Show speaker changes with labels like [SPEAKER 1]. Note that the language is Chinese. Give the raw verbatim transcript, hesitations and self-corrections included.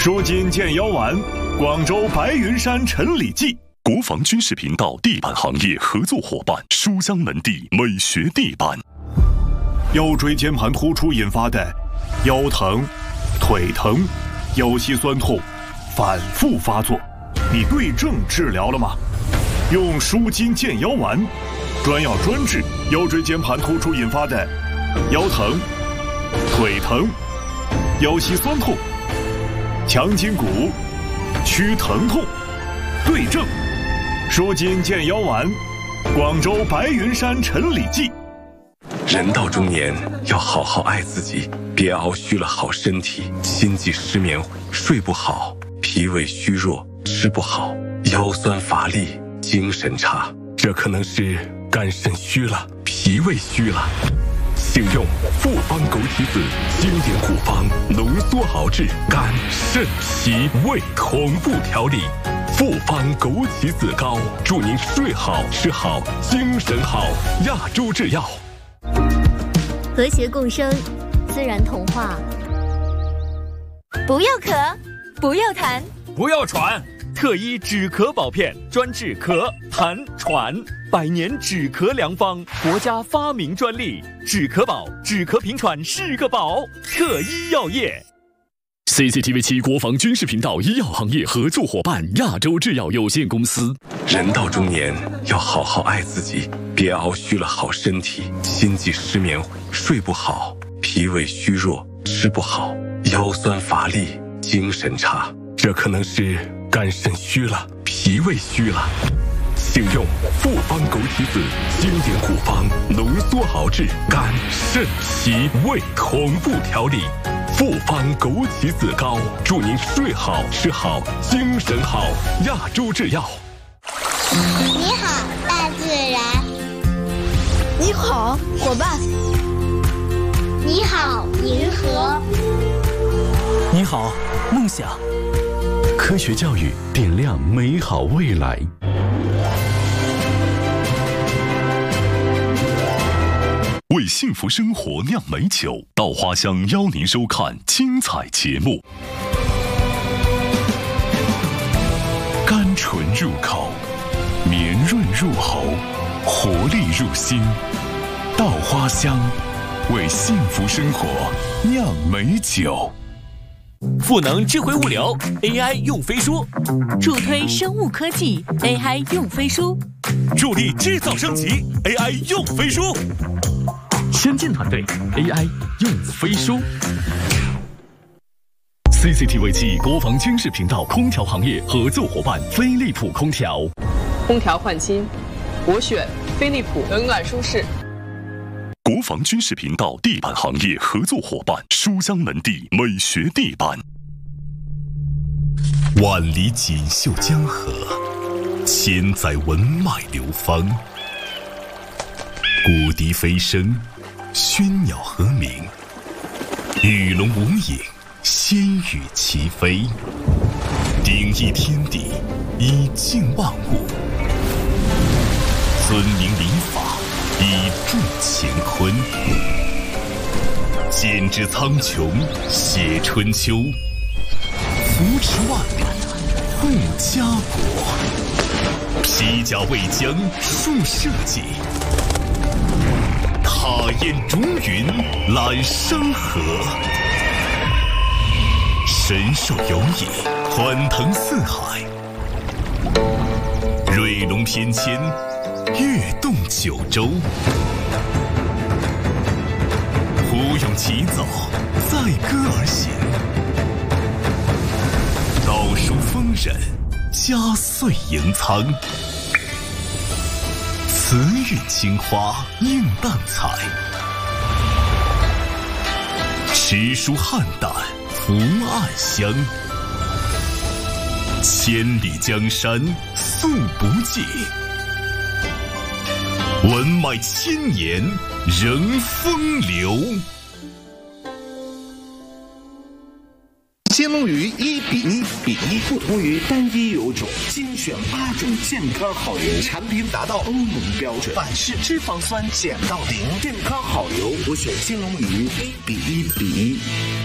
[SPEAKER 1] 舒筋健腰丸，广州白云山陈李记。
[SPEAKER 2] 国防军事频道地板行业合作伙伴书香门第美学地板。
[SPEAKER 1] 腰椎间盘突出引发的腰疼、腿疼、腰膝酸痛反复发作，你对症治疗了吗？用舒筋健腰丸，专药专治腰椎间盘突出引发的腰疼、腿疼、腰膝酸痛，强筋骨，祛疼痛，对症。舒筋健腰丸，广州白云山陈李记。
[SPEAKER 3] 人到中年要好好爱自己，别熬虚了好身体，心悸失眠，睡不好，脾胃虚弱，吃不好，腰酸乏力，精神差，这可能是肝肾虚了，脾胃虚了。请用复方枸杞子经典护方，浓缩熬制肝肾脾胃同步调理。复方枸杞子膏，祝您睡好吃好精神好。亚洲制药。
[SPEAKER 4] 和谐共生，自然童话。不要咳，不要痰，
[SPEAKER 5] 不要喘。特医止咳宝片，专治咳、痰、喘，百年止咳良方，国家发明专利。止咳宝，止咳平喘是个宝。特医药业。
[SPEAKER 2] C C T V 七国防军事频道医药行业合作伙伴亚洲制药有限公司。
[SPEAKER 3] 人到中年要好好爱自己，别熬虚了好身体，心悸失眠，睡不好，脾胃虚弱，吃不好，腰酸乏力，精神差，这可能是肝肾虚了，脾胃虚了。请用复方枸杞子经典护方，浓缩熬制肝肾脾胃同步调理。复方枸杞子膏，祝您睡好吃好精神好。亚洲制药。
[SPEAKER 6] 你好，大自然。
[SPEAKER 7] 你好，伙伴。
[SPEAKER 6] 你好，银河。
[SPEAKER 8] 你好，梦想。
[SPEAKER 9] 科学教育点亮美好未来。
[SPEAKER 2] 为幸福生活酿美酒，稻花香邀您收看精彩节目。甘醇入口，绵润入喉，活力入心。稻花香，为幸福生活酿美酒。
[SPEAKER 5] 赋能智慧物流 ，A I 用飞书；
[SPEAKER 10] 助推生物科技 ，A I 用飞书；
[SPEAKER 5] 助力制造升级 ，A I 用飞书。
[SPEAKER 2] 先进团队 A I 用飞书。C C T V 七国防军事频道空调行业合作伙伴飞利浦空调。
[SPEAKER 11] 空调换新，我选飞利浦，冷暖舒适。
[SPEAKER 2] 国防军事频道地板行业合作伙伴书香门第美学地板。万里锦绣江河，千载文脉流芳。古笛飞声，喧鸟和鸣，与龙无影，仙羽齐飞。鼎益天地，以静万物；尊明礼法，以助乾坤。剪纸苍穹，写春秋；扶持万里，护家国。披甲为将，树社稷。踏烟逐云，揽山河。神兽游弋，欢腾四海。瑞龙翩跹，跃动九州。胡勇齐走，载歌而行。倒数丰稔，佳岁迎苍。慈韵青花映淡彩，诗书汉胆福暗香。千里江山诉不尽，文脉千年仍风流。
[SPEAKER 12] 金龙鱼一比一比一，不同于单一油种，精选八种健康好油，产品达到欧盟标准，百氏脂肪酸减到零，健康好油，我选金龙鱼一比一比一。